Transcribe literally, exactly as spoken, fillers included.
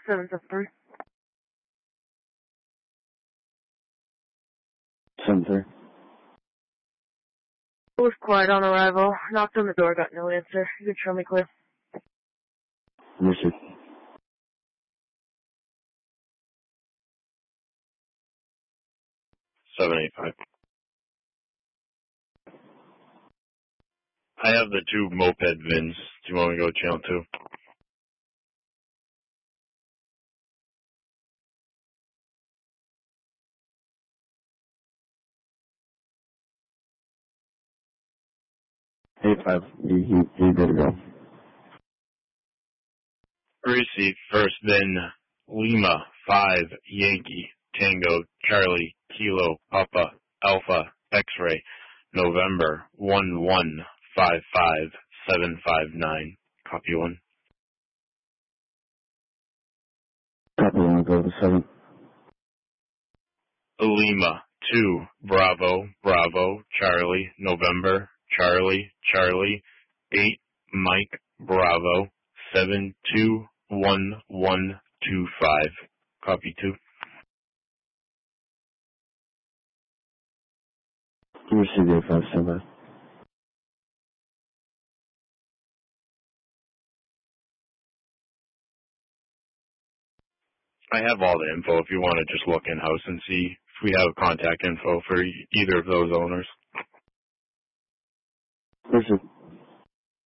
seven seven three. seven three. It was quiet on arrival. Knocked on the door, got no answer. You can show me clear. Understood. seven eight five. I have the two moped V I Ns. Do you want me to go channel two? eight five. You, you, you good to go. Receipt, first V I N, Lima, five, Yankee, Tango, Charlie, Kilo, Papa, Alpha, X-Ray, November, one one five five seven five nine. Copy one. Copy one, go to seven. Lima, two, Bravo, Bravo, Charlie, November, Charlie, Charlie, eight, Mike, Bravo, seven two one one two five. Copy two. You received eight five, stand by. I have all the info if you want to just look in-house and see if we have contact info for either of those owners. Listen.